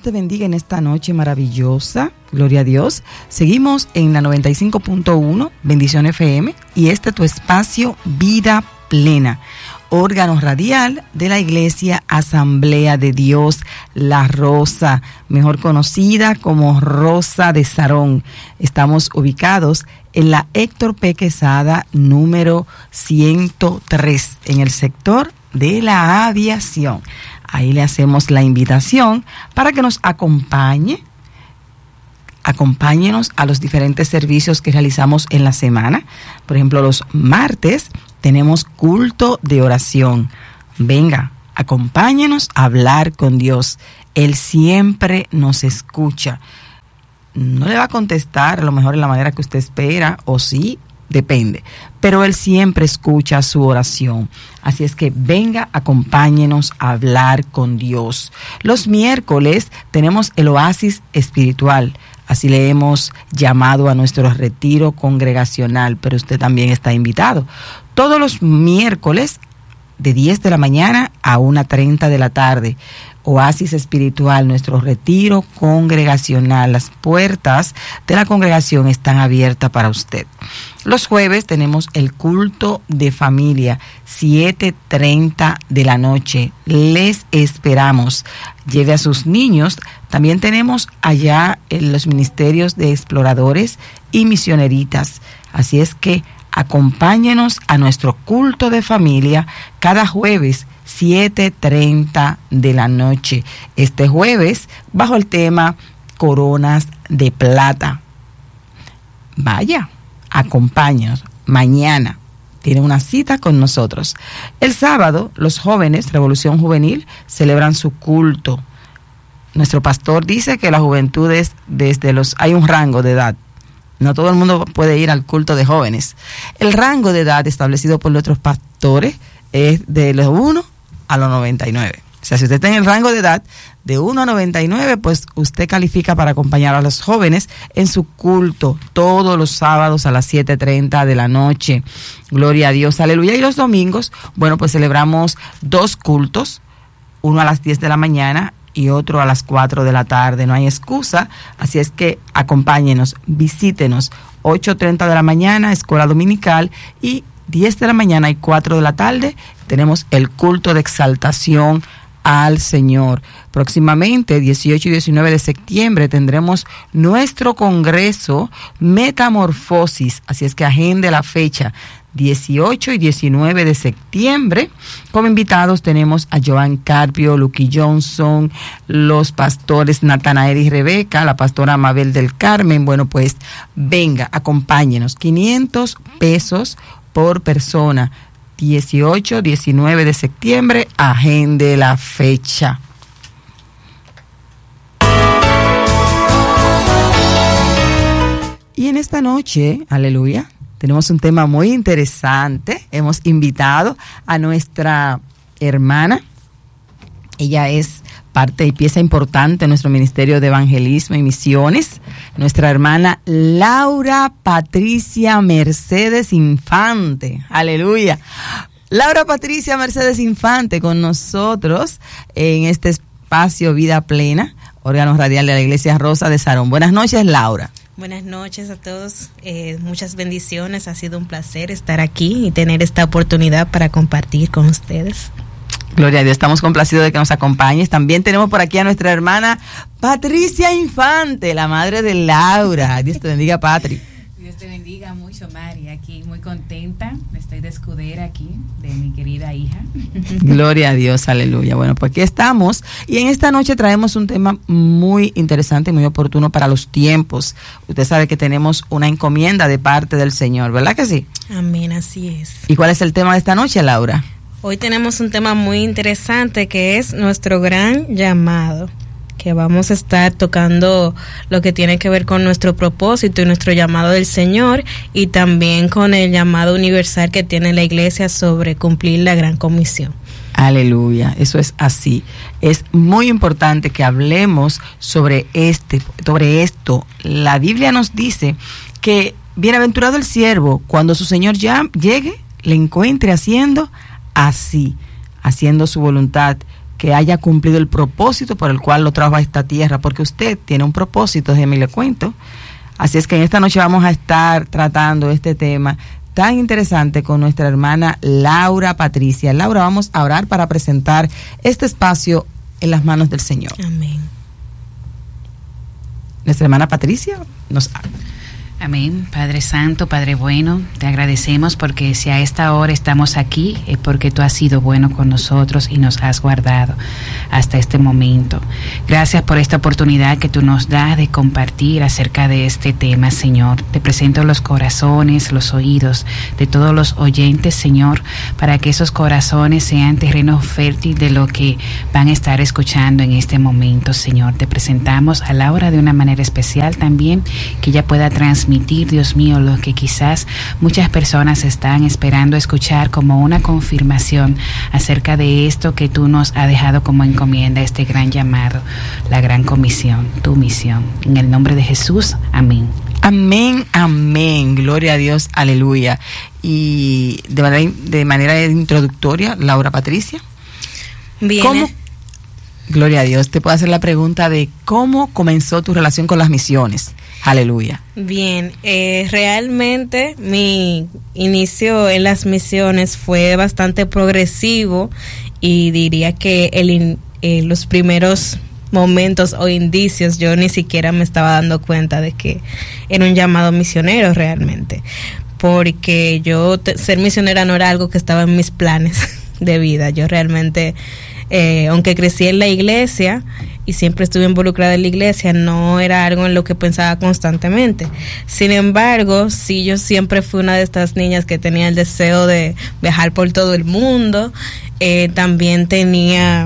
te bendiga en esta noche maravillosa. Gloria a Dios. Seguimos en la 95.1 Bendición FM y tu espacio Vida Plena, órgano radial de la Iglesia Asamblea de Dios La Rosa, mejor conocida como Rosa de Sarón. Estamos ubicados en la Héctor P. Quesada número 103 en el sector de la aviación. Ahí le hacemos la invitación para que nos acompáñenos a los diferentes servicios que realizamos en la semana. Por ejemplo, los martes tenemos culto de oración. Venga, acompáñenos a hablar con Dios. Él siempre nos escucha. No le va a contestar a lo mejor en la manera que usted espera, o sí, depende. Pero Él siempre escucha su oración. Así es que venga, acompáñenos a hablar con Dios. Los miércoles tenemos el oasis espiritual. Así le hemos llamado a nuestro retiro congregacional, pero usted también está invitado. Todos los miércoles de 10 de la mañana a 1:30 de la tarde. Oasis espiritual, nuestro retiro congregacional. Las puertas de la congregación están abiertas para usted. Los jueves tenemos el culto de familia, 7:30 de la noche. Les esperamos. Lleve a sus niños. También tenemos allá los ministerios de exploradores y misioneritas. Así es que acompáñenos a nuestro culto de familia cada jueves, 7:30 de la noche. Este jueves, bajo el tema Coronas de Plata. Vaya, acompáñenos. Mañana tiene una cita con nosotros. El sábado, los jóvenes, Revolución Juvenil, celebran su culto. Nuestro pastor dice que la juventud es hay un rango de edad. No todo el mundo puede ir al culto de jóvenes. El rango de edad establecido por nuestros pastores es de los 1 a los 99. O sea, si usted está en el rango de edad de 1 a 99, pues usted califica para acompañar a los jóvenes en su culto todos los sábados a las 7:30 de la noche. Gloria a Dios, aleluya. Y los domingos, bueno, pues celebramos 2 cultos, uno a las 10 de la mañana y otro a las 4 de la tarde. No hay excusa, así es que acompáñenos, visítenos. 8:30 de la mañana, escuela dominical, y 10 de la mañana y 4 de la tarde tenemos el culto de exaltación al Señor. Próximamente, 18 y 19 de septiembre, tendremos nuestro congreso Metamorfosis, así es que agende la fecha. 18 y 19 de septiembre. Como invitados tenemos a Joan Carpio, Lucky Johnson, los pastores Natanael y Rebeca, la pastora Mabel del Carmen. Bueno, pues venga, acompáñenos. 500 pesos por persona. 18, 19 de septiembre, agende la fecha. Y en esta noche, aleluya, tenemos un tema muy interesante. Hemos invitado a nuestra hermana. Ella es parte y pieza importante de nuestro Ministerio de Evangelismo y Misiones. Nuestra hermana Laura Patricia Mercedes Infante. Aleluya. Laura Patricia Mercedes Infante con nosotros en este espacio Vida Plena, órgano radial de la Iglesia Rosa de Sarón. Buenas noches, Laura. Buenas noches a todos, muchas bendiciones, ha sido un placer estar aquí y tener esta oportunidad para compartir con ustedes. Gloria a Dios, estamos complacidos de que nos acompañes. También tenemos por aquí a nuestra hermana Patricia Infante, la madre de Laura. Dios te bendiga, Patri. Dios te bendiga mucho, Mari, aquí muy contenta, estoy de escudera aquí, de mi querida hija. Gloria a Dios, aleluya. Bueno, pues aquí estamos y en esta noche traemos un tema muy interesante y muy oportuno para los tiempos. Usted sabe que tenemos una encomienda de parte del Señor, ¿verdad que sí? Amén, así es. ¿Y cuál es el tema de esta noche, Laura? Hoy tenemos un tema muy interesante que es nuestro gran llamado, que vamos a estar tocando lo que tiene que ver con nuestro propósito y nuestro llamado del Señor, y también con el llamado universal que tiene la Iglesia sobre cumplir la gran comisión. Aleluya, eso es así. Es muy importante que hablemos sobre esto. La Biblia nos dice que bienaventurado el siervo cuando su Señor ya llegue, le encuentre haciendo así, haciendo su voluntad, que haya cumplido el propósito por el cual lo trajo a esta tierra, porque usted tiene un propósito, déjeme le cuento. Así es que en esta noche vamos a estar tratando este tema tan interesante con nuestra hermana Laura Patricia. Laura, vamos a orar para presentar este espacio en las manos del Señor. Amén. Nuestra hermana Patricia nos habla. Amén. Padre Santo, Padre bueno, te agradecemos porque si a esta hora estamos aquí es porque tú has sido bueno con nosotros y nos has guardado hasta este momento. Gracias por esta oportunidad que tú nos das de compartir acerca de este tema, Señor. Te presento los corazones, los oídos de todos los oyentes, Señor, para que esos corazones sean terreno fértil de lo que van a estar escuchando en este momento, Señor. Te presentamos a Laura de una manera especial también, que ella pueda transmitir, Dios mío, lo que quizás muchas personas están esperando escuchar como una confirmación acerca de esto que tú nos has dejado como encomienda, este gran llamado, la gran comisión, tu misión. En el nombre de Jesús, amén. Amén, amén, gloria a Dios, aleluya. Y de manera introductoria, Laura Patricia, Bien. ¿cómo? Gloria a Dios, te puedo hacer la pregunta de cómo comenzó tu relación con las misiones. Aleluya. Bien, realmente mi inicio en las misiones fue bastante progresivo y diría que los primeros momentos o indicios yo ni siquiera me estaba dando cuenta de que era un llamado misionero realmente, porque ser misionera no era algo que estaba en mis planes de vida. Yo realmente, aunque crecí en la iglesia y siempre estuve involucrada en la iglesia, no era algo en lo que pensaba constantemente. Sin embargo, sí, yo siempre fui una de estas niñas que tenía el deseo de viajar por todo el mundo. También tenía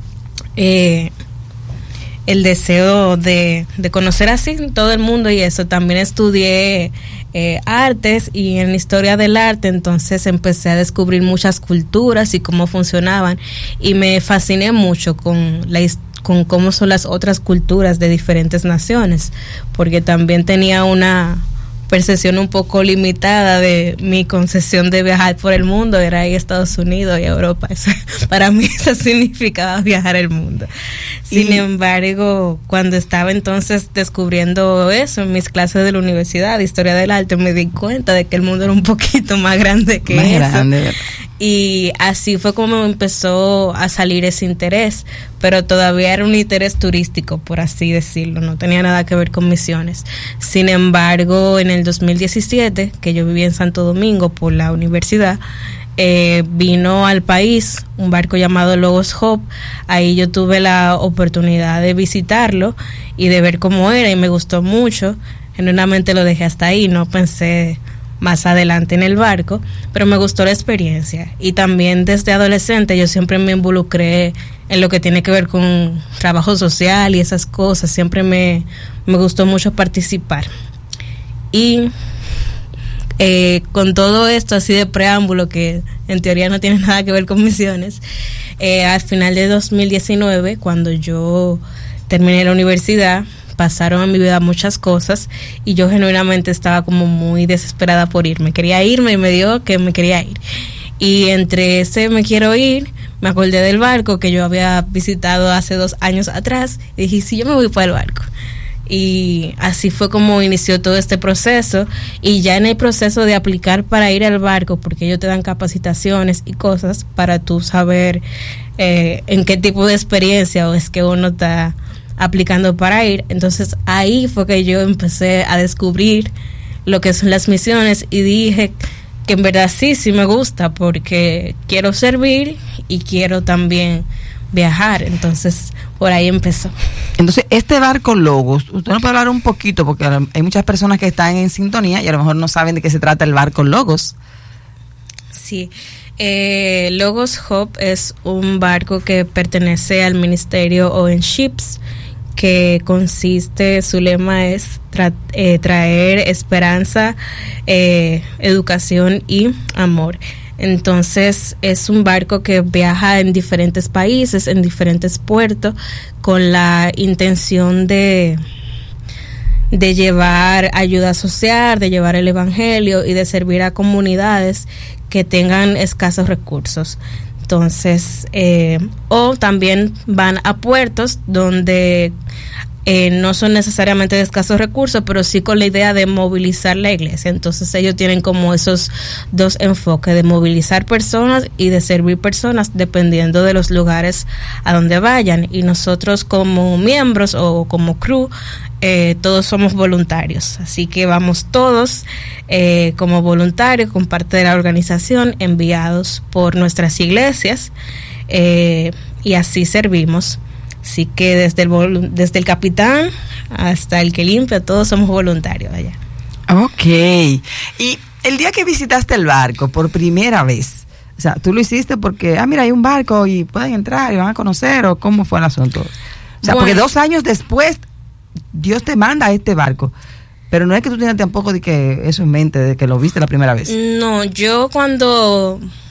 el deseo de conocer así todo el mundo y eso. También estudié artes y en historia del arte, entonces empecé a descubrir muchas culturas y cómo funcionaban y me fasciné mucho con cómo son las otras culturas de diferentes naciones, porque también tenía una percepción un poco limitada de mi concesión de viajar por el mundo, era ahí Estados Unidos y Europa. Eso, para mí eso significaba viajar el mundo. Sin embargo, cuando estaba entonces descubriendo eso en mis clases de la universidad de historia del arte, me di cuenta de que el mundo era un poquito más grande que eso. Grande. Y así fue como empezó a salir ese interés, pero todavía era un interés turístico, por así decirlo, no tenía nada que ver con misiones. Sin embargo, en el 2017, que yo vivía en Santo Domingo por la universidad, vino al país un barco llamado Logos Hope. Ahí yo tuve la oportunidad de visitarlo y de ver cómo era y me gustó mucho. Genuinamente lo dejé hasta ahí, no pensé más adelante en el barco, pero me gustó la experiencia. Y también desde adolescente yo siempre me involucré en lo que tiene que ver con trabajo social y esas cosas. Siempre me gustó mucho participar. Y con todo esto así de preámbulo, que en teoría no tiene nada que ver con misiones, al final de 2019, cuando yo terminé la universidad, pasaron en mi vida muchas cosas y yo genuinamente estaba como muy desesperada por irme. Quería irme y me dijo que me quería ir. Y entre ese me quiero ir, me acordé del barco que yo había visitado hace 2 años atrás y dije, sí, yo me voy para el barco. Y así fue como inició todo este proceso. Y ya en el proceso de aplicar para ir al barco, porque ellos te dan capacitaciones y cosas para tú saber en qué tipo de experiencia o es que uno está aplicando para ir. Entonces ahí fue que yo empecé a descubrir lo que son las misiones y dije que en verdad sí me gusta, porque quiero servir y quiero también viajar. Entonces por ahí empezó. Entonces este barco Logos, usted nos puede hablar un poquito, porque hay muchas personas que están en sintonía y a lo mejor no saben de qué se trata el barco Logos. Sí, Logos Hope es un barco que pertenece al ministerio Owen Ships, que consiste, su lema es traer esperanza, educación y amor. Entonces es un barco que viaja en diferentes países, en diferentes puertos, con la intención de llevar ayuda social, de llevar el evangelio y de servir a comunidades que tengan escasos recursos. Entonces, o también van a puertos donde no son necesariamente de escasos recursos, pero sí con la idea de movilizar la iglesia. Entonces ellos tienen como esos dos enfoques, de movilizar personas y de servir personas dependiendo de los lugares a donde vayan. Y nosotros como miembros o como crew, todos somos voluntarios, así que vamos todos como voluntarios, con parte de la organización, enviados por nuestras iglesias, y así servimos. Así que desde el capitán hasta el que limpia, todos somos voluntarios allá. Ok. Y el día que visitaste el barco por primera vez, o sea, ¿tú lo hiciste porque, mira, hay un barco y pueden entrar y van a conocer, o cómo fue el asunto? O sea, porque 2 años después Dios te manda a este barco, pero no es que tú tengas tampoco de que eso en mente, de que lo viste la primera vez. No, yo cuando